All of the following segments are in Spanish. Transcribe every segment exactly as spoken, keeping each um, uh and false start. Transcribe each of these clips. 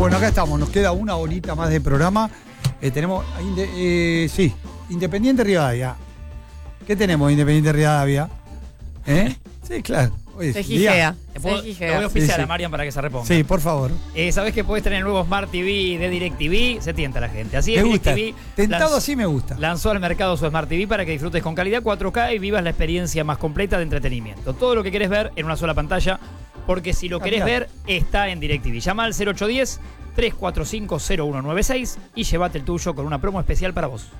Bueno, acá estamos, nos queda una horita más de programa. Eh, tenemos, eh, sí, Independiente Rivadavia. ¿Qué tenemos Independiente Rivadavia? ¿Eh? Sí, claro. Oye, se gigea. Te, puedo, te voy a auspiciar sí, sí. a Marian para que se reponga. Sí, por favor. Eh, Sabés que podés tener el nuevo Smart T V de DirecTV, se tienta la gente. Así es, me gusta. DirecTV Tentado así me gusta. Lanzó al mercado su Smart T V para que disfrutes con calidad cuatro K y vivas la experiencia más completa de entretenimiento. Todo lo que querés ver en una sola pantalla, porque si lo querés Cambiar. ver, está en DirecTV. Llama al cero ocho uno cero, tres cuatro cinco, cero uno nueve seis y llévate el tuyo con una promo especial para vos.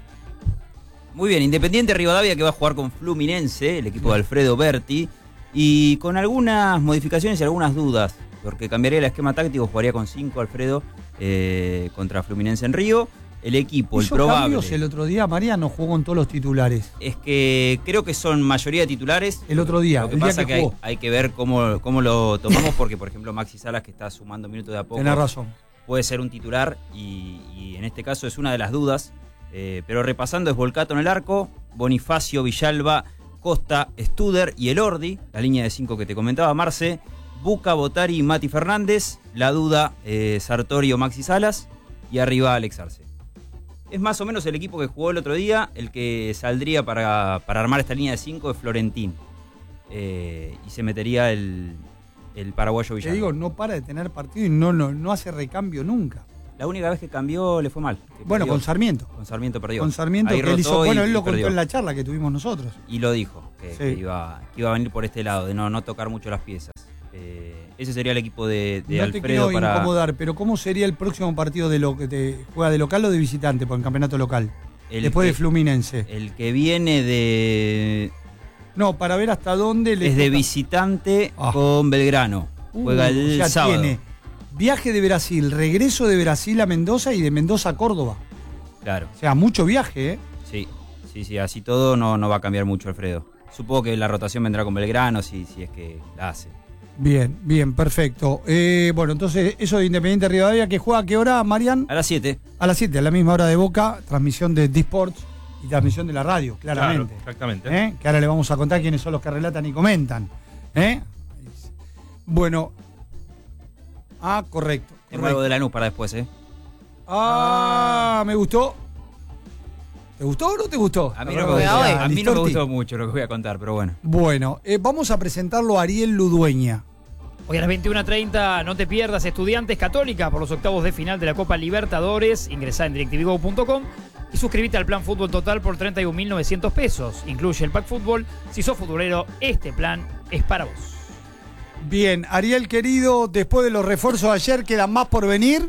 Muy bien, Independiente Rivadavia que va a jugar con Fluminense, el equipo de Alfredo Berti, y con algunas modificaciones y algunas dudas, porque cambiaría el esquema táctico, jugaría con cinco Alfredo eh, contra Fluminense en Río. El equipo, el ¿Hizo probable. cambios el otro día? Mariano jugó con todos los titulares. Es que creo que son mayoría de titulares. El otro día, Lo que el pasa día es que que hay, jugó. hay que ver cómo, cómo lo tomamos, porque por ejemplo Maxi Salas, que está sumando minutos de a poco, Tenés razón. puede ser un titular y, y en este caso es una de las dudas. Eh, pero repasando, es Volcato en el arco, Bonifacio, Villalba, Costa, Studer y Elordi, la línea de cinco que te comentaba Marce, Buca, Botari y Mati Fernández, la duda eh, Sartori o Maxi Salas, y arriba Alex Arce. Es más o menos el equipo que jugó el otro día, el que saldría para, para armar esta línea de cinco es Florentín, eh, y se metería el, el paraguayo Villalba. Te digo, no para de tener partido y no, no, no hace recambio nunca. La única vez que cambió le fue mal. Bueno, perdió. con Sarmiento. Con Sarmiento perdió. Con Sarmiento Ahí que él hizo. rotó Bueno, y- él lo y contó perdió. en la charla que tuvimos nosotros. Y lo dijo, que, Sí. que iba, que iba a venir por este lado, de no, no tocar mucho las piezas. Eh, ese sería el equipo de, de no te Alfredo quiero para. incomodar, pero ¿cómo sería el próximo partido de lo que te juega de local o de visitante por el campeonato local? el Después que, de Fluminense. El que viene de. No, para ver hasta dónde le Es de toca. visitante Ah. con Belgrano. Uh, Juega el o sea, sábado. tiene viaje de Brasil, regreso de Brasil a Mendoza y de Mendoza a Córdoba. Claro. O sea, mucho viaje, ¿eh? Sí, sí, sí. Así todo no, no va a cambiar mucho, Alfredo. Supongo que la rotación vendrá con Belgrano, si, si es que la hace. Bien, bien, perfecto. Eh, bueno, entonces, eso de Independiente Rivadavia, que juega a qué hora, Marian? A las siete. A las siete, a la misma hora de Boca, transmisión de D-Sports y transmisión de la radio, claramente. Claro, exactamente. ¿Eh? Que ahora le vamos a contar quiénes son los que relatan y comentan. ¿Eh? Bueno. Ah, correcto. El correcto. nuevo de Lanús para después, ¿eh? Ah, me gustó. ¿Te gustó o no te gustó? A mí La no, me verdad, gustó, la a mí no me Listorti. gustó mucho lo que voy a contar, pero bueno. Bueno, eh, vamos a presentarlo a Ariel Ludueña. Hoy a las veintiuna treinta no te pierdas Estudiantes Católica por los octavos de final de la Copa Libertadores. Ingresá en directv go punto com y suscríbete al plan Fútbol Total por treinta y un mil novecientos pesos. Incluye el pack fútbol. Si sos futbolero, este plan es para vos. Bien, Ariel querido, después de los refuerzos de ayer, ¿quedan más por venir?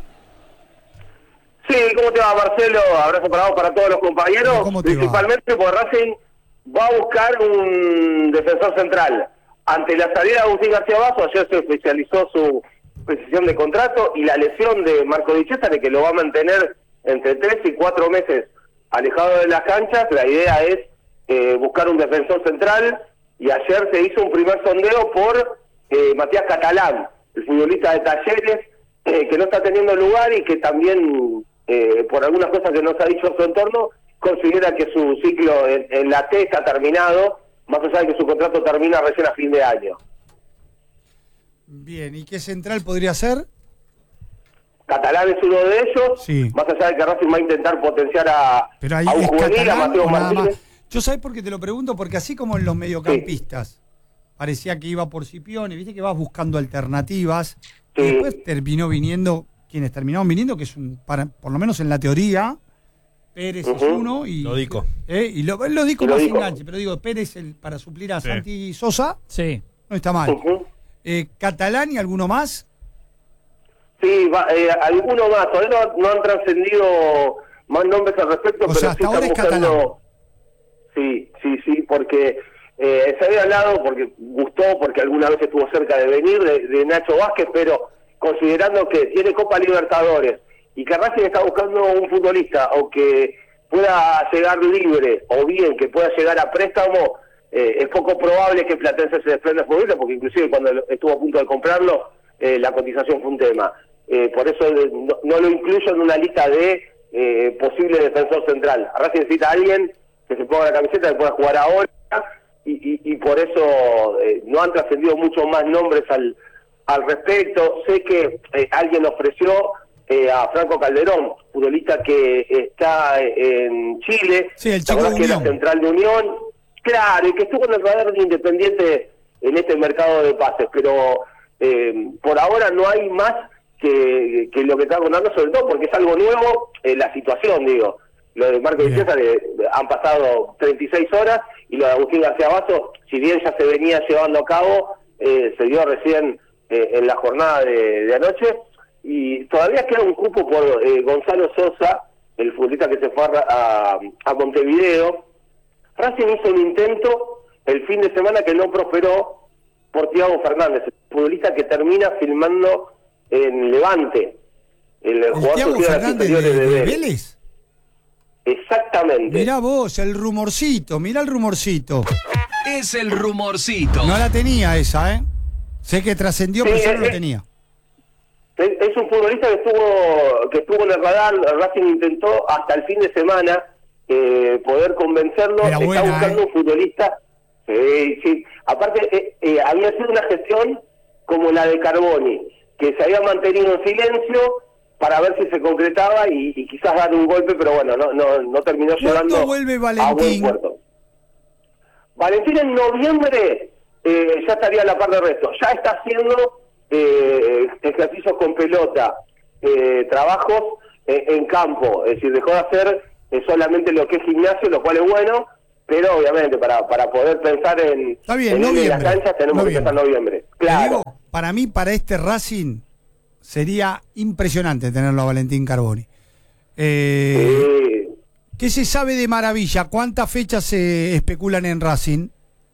Sí, ¿cómo te va, Marcelo? Abrazo para vos, para todos los compañeros. ¿Cómo te va? Principalmente porque Racing va a buscar un defensor central. Ante la salida de Agustín García Basso, ayer se oficializó su precisión de contrato y la lesión de Marco Di César, que lo va a mantener entre tres y cuatro meses alejado de las canchas. La idea es eh, buscar un defensor central y ayer se hizo un primer sondeo por eh, Matías Catalán, el futbolista de Talleres, eh, que no está teniendo lugar y que también, eh, por algunas cosas que nos ha dicho en su entorno, considera que su ciclo en, en la T está terminado, más allá de que su contrato termina recién a fin de año. Bien, ¿y qué central podría ser? Catalán es uno de ellos, Sí. más allá de que Racing va a intentar potenciar a, Pero ahí a un es juvenil, a Catalán Mateo o nada Martínez. más. Yo sabés por qué te lo pregunto, porque así como en los mediocampistas parecía que iba por Scipione, viste que vas buscando alternativas, y Sí. después terminó viniendo, quienes terminaron viniendo, que es un, para, por lo menos en la teoría, Pérez es Ujú. uno y Lodico. eh, y lo, lo digo Y más Lodico. enganche, pero digo, Pérez el, para suplir a Sí. Santi Sosa, Sí. no está mal. Ujú. Eh, Catalán y alguno más. Sí, va, eh, alguno más, todavía no, no han trascendido más nombres al respecto, O pero sea, sí hasta ahora están es Catalán. buscando- Sí, sí, sí, porque eh, se había hablado, porque gustó, porque alguna vez estuvo cerca de venir, de, de Nacho Vázquez, pero considerando que tiene Copa Libertadores y que Racing está buscando un futbolista o que pueda llegar libre o bien que pueda llegar a préstamo, eh, es poco probable que Platense se desprenda de futbolista, porque inclusive cuando lo- estuvo a punto de comprarlo, eh, la cotización fue un tema. Eh, por eso eh, no, no lo incluyo en una lista de eh, posible defensor central. Racing necesita a alguien que se ponga la camiseta, que pueda jugar ahora, y, y, y por eso eh, no han trascendido muchos más nombres al, al respecto. Sé que eh, alguien ofreció eh, a Franco Calderón, futbolista que está en Chile, Sí, el la chico verdad de que era Unión. central de Unión, claro, y que estuvo en el radar de Independiente en este mercado de pases, pero eh, por ahora no hay más que, que lo que está contando, sobre todo porque es algo nuevo en la situación, digo. Lo de Marco Bien. Vicesa, que han pasado treinta y seis horas, y lo de Agustín García Basso, si bien ya se venía llevando a cabo, eh, se dio recién eh, en la jornada de, de anoche, y todavía queda un cupo por eh, Gonzalo Sosa, el futbolista que se fue a, a, a Montevideo. Racing hizo un intento el fin de semana que no prosperó por Thiago Fernández, el futbolista que termina filmando en Levante, el, ¿El jugador Thiago surgido de las Fernández de, inferiores de de Vélez. Vélez? Exactamente. Mirá vos, el rumorcito, mirá el rumorcito. Es el rumorcito. No la tenía esa, ¿eh? Sé que trascendió, Sí, pero yo no es- la es- tenía. Es, es un futbolista que estuvo que estuvo en el radar. Racing intentó hasta el fin de semana eh, poder convencerlo. Era Está buena, buscando ¿eh? un futbolista. Sí, sí. Aparte, eh, eh, había sido una gestión como la de Carboni, que se había mantenido en silencio para ver si se concretaba y, y quizás dar un golpe, pero bueno, no no, no terminó ¿Cuándo llegando vuelve a buen Valentín? puerto. Valentín en noviembre eh, ya estaría a la par del resto. Ya está haciendo eh, ejercicios con pelota, eh, trabajos eh, en campo. Es decir, dejó de hacer eh, solamente lo que es gimnasio, lo cual es bueno, pero obviamente para para poder pensar en, Está bien, en él en las noviembre, canchas tenemos noviembre. que empezar en noviembre. Te Claro. digo, para mí, para este Racing, sería impresionante tenerlo a Valentín Carboni. Eh, Eh, ¿Qué se sabe de Maravilla? ¿Cuántas fechas se especulan en Racing?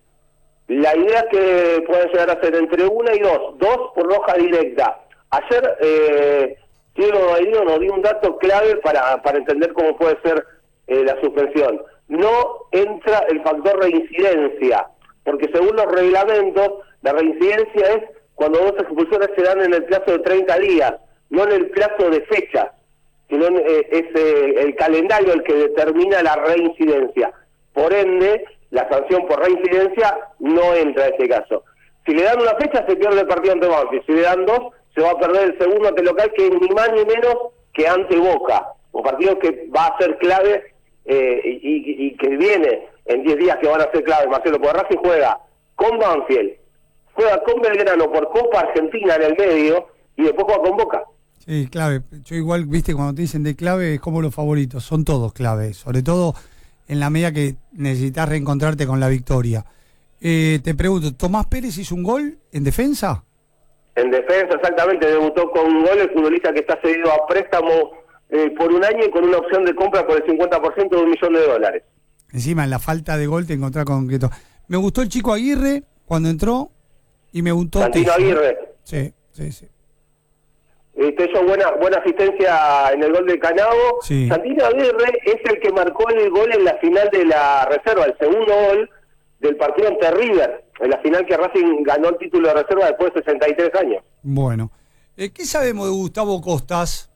La idea es que pueden llegar a ser entre una y dos, dos por roja directa. Ayer eh, Diego Bailino nos dio un dato clave para, para entender cómo puede ser eh, la suspensión. No entra el factor reincidencia, porque según los reglamentos, la reincidencia es cuando dos expulsiones se dan en el plazo de treinta días, no en el plazo de fecha, sino en, eh, es eh, el calendario el que determina la reincidencia. Por ende, la sanción por reincidencia no entra en este caso. Si le dan una fecha, se pierde el partido ante Banfield. Si le dan dos, se va a perder el segundo ante local, que es ni más ni menos que ante Boca. Un partido que va a ser clave eh, y, y, y que viene en diez días que van a ser clave. Marcelo, porque Racing juega con Banfield, juega con Belgrano por Copa Argentina en el medio y después juega con Boca. Sí, clave. Yo igual, viste, cuando te dicen de clave, es como los favoritos. Son todos clave, sobre todo en la medida que necesitas reencontrarte con la victoria. Eh, te pregunto, ¿Tomás Pérez hizo un gol en defensa? En defensa, exactamente, debutó con un gol el futbolista que está cedido a préstamo eh, por un año y con una opción de compra por el cincuenta por ciento de un millón de dólares. Encima, en la falta de gol te encontrás con concreto. Me gustó el chico Aguirre cuando entró y me gustó Santino Tello. Aguirre. Sí, sí, sí. Este, hizo buena buena asistencia en el gol de Canavo. Sí. Santino Aguirre es el que marcó el gol en la final de la reserva, el segundo gol del partido ante River, en la final que Racing ganó el título de reserva después de sesenta y tres años. Bueno. Eh, ¿Qué sabemos de Gustavo Costas?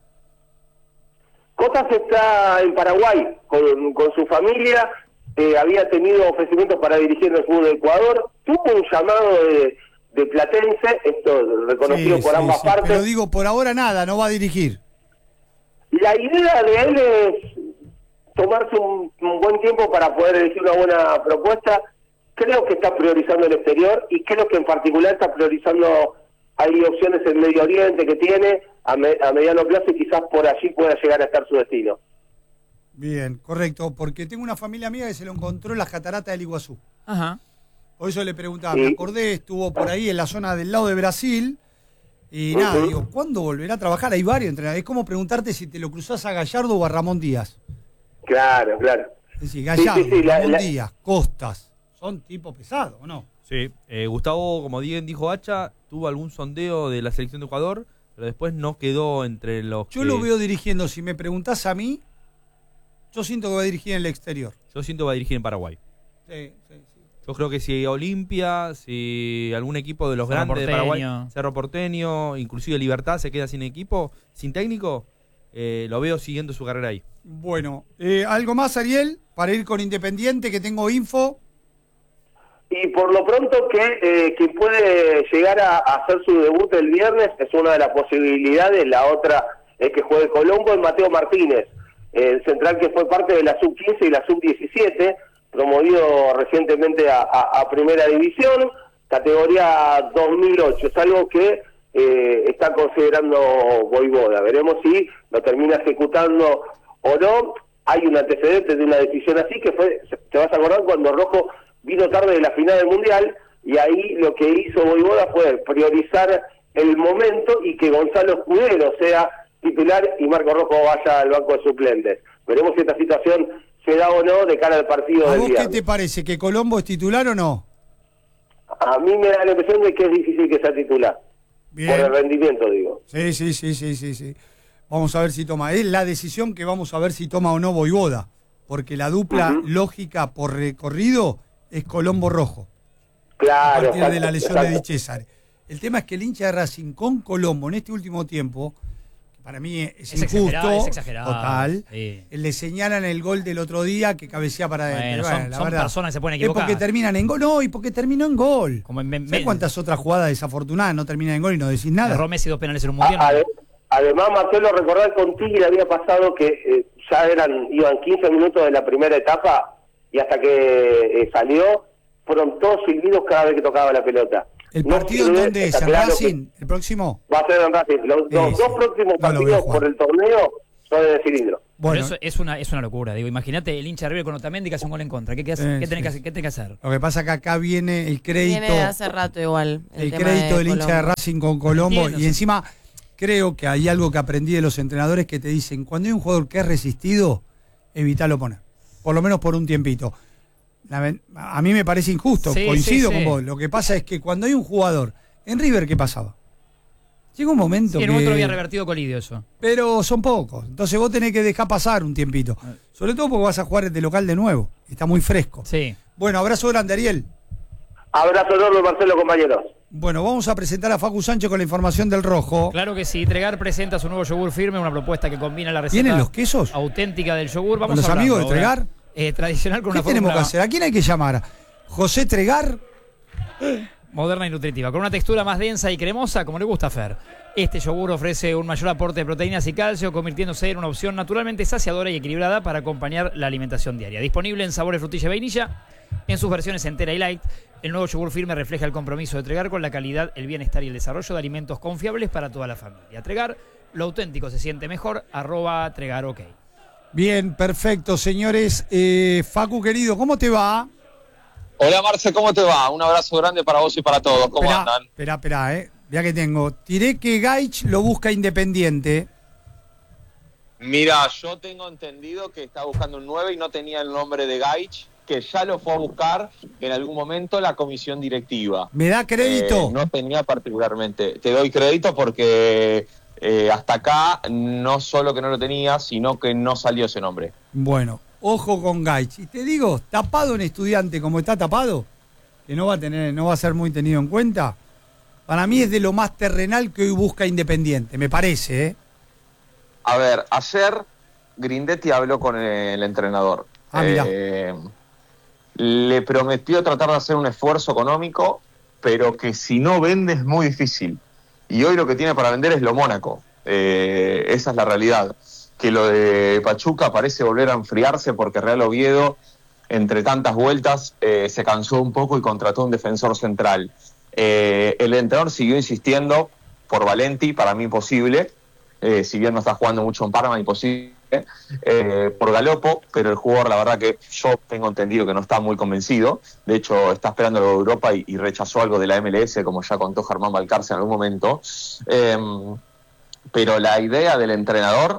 Costas está en Paraguay con, con su familia, eh, había tenido ofrecimientos para dirigir el fútbol de Ecuador, tuvo un llamado de, de Platense, esto reconocido Sí, por sí, ambas sí, partes. Pero digo, por ahora nada, no va a dirigir. La idea de él es tomarse un, un buen tiempo para poder elegir una buena propuesta. Creo que está priorizando el exterior y creo que en particular está priorizando, hay opciones en Medio Oriente que tiene a, me, a mediano plazo y quizás por allí pueda llegar a estar su destino. Bien, correcto, porque tengo una familia amiga que se lo encontró en las cataratas del Iguazú. Ajá. Por eso le preguntaba, Sí. me acordé, estuvo por ahí en la zona del lado de Brasil. Y nada, Ujú. digo, ¿cuándo volverá a trabajar? Hay varios entrenadores. Es como preguntarte si te lo cruzás a Gallardo o a Ramón Díaz. Claro, claro. Es decir, Gallardo, sí, sí, la- Ramón la- Díaz, Costas. Son tipos pesados, ¿o no? Sí, eh, Gustavo, como bien dijo Hacha, tuvo algún sondeo de la selección de Ecuador, pero después no quedó entre los Yo que- lo veo dirigiendo, si me preguntás a mí, yo siento que va a dirigir en el exterior. Yo siento que va a dirigir en Paraguay. Sí, sí, sí. Yo creo que si Olimpia, si algún equipo de los Cerro grandes de Porteño. Paraguay, Cerro Porteño, inclusive Libertad se queda sin equipo, sin técnico, eh, lo veo siguiendo su carrera ahí. Bueno, eh, ¿algo más, Ariel? Para ir con Independiente, que tengo info. Y por lo pronto que eh, quien puede llegar a, a hacer su debut el viernes es una de las posibilidades, la otra es que juegue Colombo en Mateo Martínez, el central que fue parte de la sub quince y la sub diecisiete, promovido recientemente a, a, a Primera División, categoría dos mil ocho. Es algo que eh, está considerando Voivoda. Veremos si lo termina ejecutando o no. Hay un antecedente de una decisión así, que fue, te vas a acordar, cuando Rojo vino tarde de la final del Mundial, y ahí lo que hizo Voivoda fue priorizar el momento y que Gonzalo Escudero sea titular y Marco Rojo vaya al banco de suplentes. Veremos si esta situación se da o no de cara al partido ¿A del vos viernes. qué te parece? ¿Que Colombo es titular o no? A mí me da la impresión de que es difícil que sea titular. Bien. Por el rendimiento, digo. Sí, sí, sí, sí, sí, sí. Vamos a ver si toma. Es la decisión que vamos a ver si toma o no Voivoda. Porque la dupla Uh-huh. lógica por recorrido es Colombo Rojo. Claro. A partir exacto, de la lesión exacto. de Di César. El tema es que el hincha de Racing con Colombo en este último tiempo, que para mí es, Es injusto, exagerado, es exagerado, total, sí. le señalan el gol del otro día que cabecea para adentro. Bueno, Bueno, son- la son verdad, personas que se pueden es equivocar. porque terminan en gol, no, y porque terminó en gol. Como en, en, ¿Sabes cuántas otras jugadas desafortunadas no terminan en gol y no decís nada? erró Messi dos penales en un A- mundial. ade- además, Marcelo, recordar con Tigre había pasado que eh, ya eran iban quince minutos de la primera etapa y hasta que eh, salió, fueron todos silbidos cada vez que tocaba la pelota. ¿El No partido en sirve, dónde es? está ¿En claro Racing? ¿El próximo? que Va a ser en Racing. Los, los Sí, dos sí. próximos No lo veo partidos jugar. por el torneo son en el cilindro. Bueno, Pero eso es una, es una locura. Digo, imagínate el hincha de River con Otamendi que hace un gol en contra. ¿Qué, qué, hace- Eh, qué tenés, sí. que hacer, ¿Qué tenés que hacer? lo que pasa es que acá viene el crédito, Viene de hace rato igual. El, el tema crédito de del hincha de Colombo. Racing con Colombo. Entiendo, Y sí. encima creo que hay algo que aprendí de los entrenadores que te dicen, cuando hay un jugador que es resistido, evitalo poner. Por lo menos por un tiempito. La ven- a mí me parece injusto, Sí, coincido sí, sí. con vos. Lo que pasa es que cuando hay un jugador, en River, ¿qué pasaba? Llega un momento Sí, en que... un momento lo había revertido Colidio eso. Pero son pocos. Entonces vos tenés que dejar pasar un tiempito. Sobre todo porque vas a jugar de local de nuevo. Está muy fresco. Sí. Bueno, abrazo grande, Ariel. Abrazo enorme, Marcelo, compañeros. Bueno, vamos a presentar a Facu Sánchez con la información del rojo. Claro que sí. Tregar presenta su nuevo yogur firme, una propuesta que combina la receta ¿Tienen los quesos? auténtica del yogur. Vamos ¿Con los a hablarlo amigos de ahora. Tregar? Eh, tradicional con ¿Qué una tenemos que fórmula hacer? ¿A quién hay que llamar? ¿José Tregar? moderna y nutritiva, con una textura más densa y cremosa, como le gusta a Fer. Este yogur ofrece un mayor aporte de proteínas y calcio, convirtiéndose en una opción naturalmente saciadora y equilibrada para acompañar la alimentación diaria. Disponible en sabores frutilla y vainilla, en sus versiones entera y light. El nuevo yogur firme refleja el compromiso de Tregar con la calidad, el bienestar y el desarrollo de alimentos confiables para toda la familia. Tregar, lo auténtico se siente mejor, arroba Tregar OK. Bien, perfecto, señores. Eh, Facu, querido, ¿cómo te va? Hola Marce, ¿cómo te va? Un abrazo grande para vos y para todos. ¿Cómo Esperá, andan? Esperá, esperá, eh. Ya que tengo. Tiré que Gaich lo busca Independiente. Mira, yo tengo entendido que está buscando un nueve y no tenía el nombre de Gaich, que ya lo fue a buscar en algún momento la comisión directiva. ¿Me da crédito? Eh, no tenía particularmente. Te doy crédito porque eh, hasta acá no solo que no lo tenía, sino que no salió ese nombre. Bueno, ojo con Gaich. Y te digo, tapado en Estudiante como está tapado, que no va a tener, no va a ser muy tenido en cuenta. Para mí es de lo más terrenal que hoy busca Independiente, me parece, ¿eh? A ver, ayer Grindetti habló con el entrenador. Ah, mirá. Eh, le prometió tratar de hacer un esfuerzo económico, pero que si no vende es muy difícil. Y hoy lo que tiene para vender es lo Mónaco. Eh, esa es la realidad. Que lo de Pachuca parece volver a enfriarse porque Real Oviedo, entre tantas vueltas, eh, se cansó un poco y contrató un defensor central. Eh, el entrenador siguió insistiendo por Valenti, para mí imposible, eh, si bien no está jugando mucho en Parma, imposible, eh, por Galopo, pero el jugador, la verdad que yo tengo entendido que no está muy convencido. De hecho, está esperando lo de Europa y, y rechazó algo de la M L S, como ya contó Germán Balcarce en algún momento. Eh, pero la idea del entrenador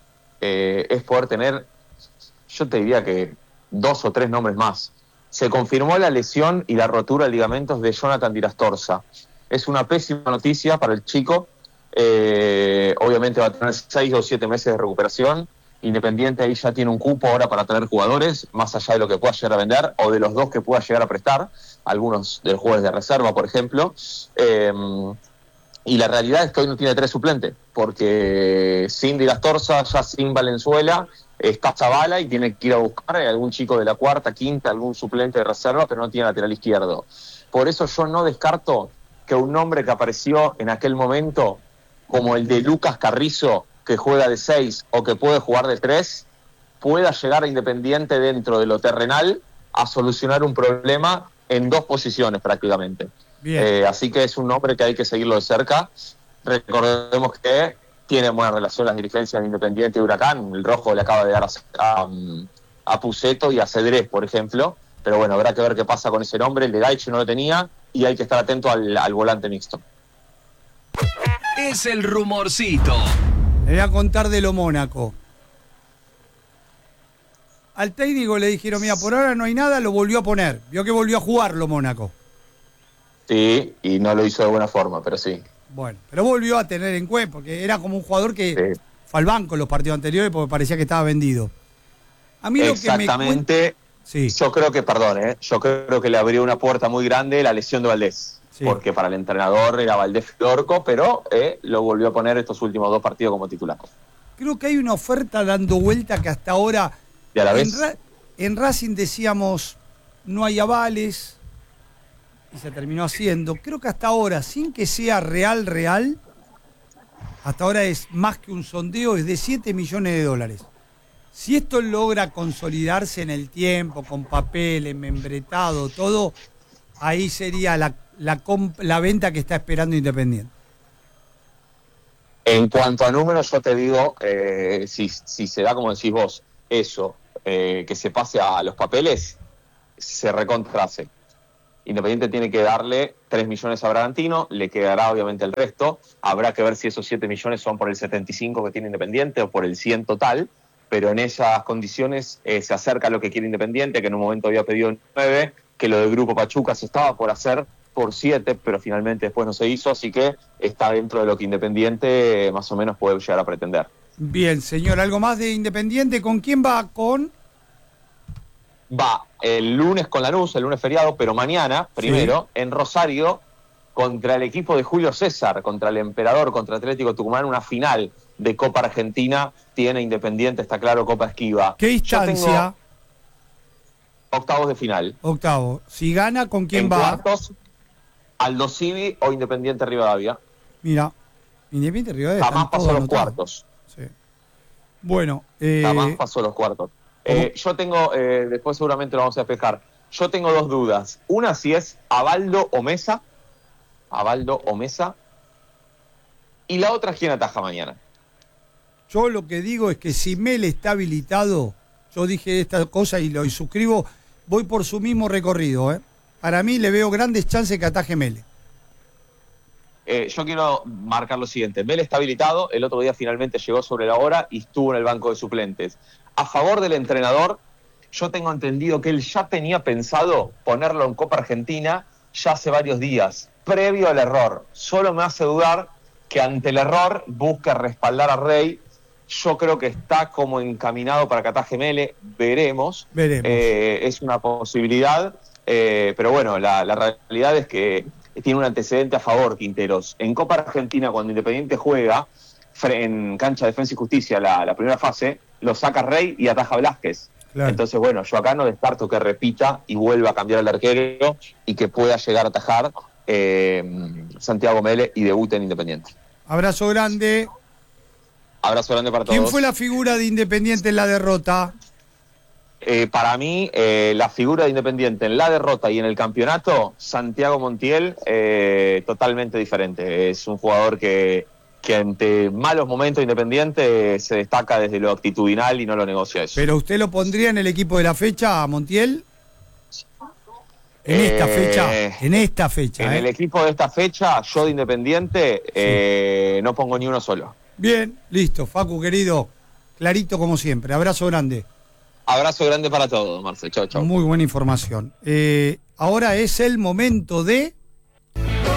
eh, es poder tener, yo te diría que dos o tres nombres más. Se confirmó la lesión y la rotura de ligamentos de Jonathan Dirastorza. Es una pésima noticia para el chico. Eh, obviamente va a tener seis o siete meses de recuperación. Independiente ahí ya tiene un cupo ahora para traer jugadores, más allá de lo que pueda llegar a vender, o de los dos que pueda llegar a prestar, algunos de los jugadores de reserva, por ejemplo. Eh, y la realidad es que hoy no tiene tres suplentes, porque sin Dirastorza, ya sin Valenzuela, está Zavala y tiene que ir a buscar a algún chico de la cuarta, quinta, algún suplente de reserva, pero no tiene lateral izquierdo. Por eso yo no descarto que un nombre que apareció en aquel momento, como el de Lucas Carrizo, que juega de seis o que puede jugar de tres, pueda llegar a Independiente dentro de lo terrenal a solucionar un problema en dos posiciones prácticamente. Eh, así que es un nombre que hay que seguirlo de cerca. Recordemos que tiene buena relación las dirigencias de Independiente y Huracán. El Rojo le acaba de dar a, a, a Puceto y a Cedrés, por ejemplo. Pero bueno, habrá que ver qué pasa con ese nombre. El de Gaich no lo tenía y hay que estar atento al, al volante mixto. Es el rumorcito. Le voy a contar de lo Mónaco. Al técnico le dijeron, mira, por ahora no hay nada, lo volvió a poner. Vio que volvió a jugar lo Mónaco. Sí, y no lo hizo de buena forma, pero sí. Bueno, pero volvió a tener en cuenta, porque era como un jugador que Sí. fue al banco en los partidos anteriores porque parecía que estaba vendido. A mí lo que me Exactamente. Sí. Yo creo que, perdón, ¿eh? yo creo que le abrió una puerta muy grande la lesión de Valdés. Sí. Porque para el entrenador era Valdés Florco, pero eh, lo volvió a poner estos últimos dos partidos como titular. Creo que hay una oferta dando vuelta que hasta ahora... ¿Y a la en, vez? Ra- en Racing decíamos, no hay avales, y se terminó haciendo. Creo que hasta ahora, sin que sea real, real, hasta ahora es más que un sondeo, es de siete millones de dólares. Si esto logra consolidarse en el tiempo, con papel, membretado, todo, ahí sería la, la, comp- la venta que está esperando Independiente. En cuanto a números, yo te digo, eh, si, si se da como decís vos, eso, eh, que se pase a los papeles, se recontrace. Independiente tiene que darle tres millones a Bragantino, le quedará obviamente el resto. Habrá que ver si esos siete millones son por el setenta y cinco que tiene Independiente o por el cien total, pero en esas condiciones eh, se acerca a lo que quiere Independiente, que en un momento había pedido nueve, que lo del Grupo Pachuca se estaba por hacer por siete, pero finalmente después no se hizo, así que está dentro de lo que Independiente eh, más o menos puede llegar a pretender. Bien, señor, ¿algo más de Independiente? ¿Con quién va? Con... Va el lunes con Lanús, el lunes feriado, pero mañana, primero, sí. en Rosario, contra el equipo de Julio César, contra el Emperador, contra Atlético Tucumán, una final de Copa Argentina. Tiene Independiente, está claro, Copa Esquiva. ¿Qué instancia? Octavos de final. Octavo. Si gana, ¿con quién en va? Cuartos, Aldo Civi o Independiente Rivadavia. Mira, Independiente Rivadavia. Jamás pasó los anotados. cuartos. Sí. Bueno. Eh... Jamás pasó los cuartos. Eh, yo tengo, eh, después seguramente lo vamos a despejar, yo tengo dos dudas. Una si es Abaldo o Mesa, Abaldo o Mesa, y la otra es quién ataja mañana. Yo lo que digo es que si Mel está habilitado, yo dije esta cosa y lo y suscribo, voy por su mismo recorrido. ¿eh? Para mí le veo grandes chances que ataje Mele. Eh, yo quiero marcar lo siguiente. Mel está habilitado, el otro día finalmente llegó sobre la hora y estuvo en el banco de suplentes. A favor del entrenador, yo tengo entendido que él ya tenía pensado ponerlo en Copa Argentina ya hace varios días, previo al error. Solo me hace dudar que ante el error busque respaldar a Rey. Yo creo que está como encaminado para que ataje Mele, veremos. Veremos. Eh, es una posibilidad, eh, pero bueno, la, la realidad es que tiene un antecedente a favor, Quinteros. En Copa Argentina, cuando Independiente juega en cancha de Defensa y Justicia, la, la primera fase, lo saca Rey y ataja Velázquez. Claro. Entonces, bueno, yo acá no descarto que repita y vuelva a cambiar el arquero y que pueda llegar a atajar eh, Santiago Mele y debute en Independiente. Abrazo grande. Abrazo grande para todos. ¿Quién fue la figura de Independiente en la derrota? Eh, para mí, eh, la figura de Independiente en la derrota y en el campeonato, Santiago Montiel, eh, totalmente diferente. Es un jugador que, que ante malos momentos Independiente se destaca desde lo actitudinal y no lo negocia eso. ¿Pero usted lo pondría en el equipo de la fecha, a Montiel? En Eh, esta fecha, en esta fecha. En ¿eh? el equipo de esta fecha, yo de Independiente, sí. eh, no pongo ni uno solo. Bien, listo, Facu querido, clarito como siempre, abrazo grande. Abrazo grande para todos, Marcel. Chau, chau. Muy buena información. Eh, ahora es el momento de...